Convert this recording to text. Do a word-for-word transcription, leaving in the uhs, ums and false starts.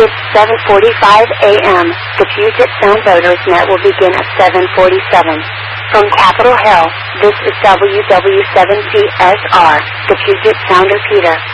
It's seven forty-five a m The Puget Sound Voters Net will begin at seven forty-seven. From Capitol Hill, this is W W seven C S R, the Puget Sound repeater.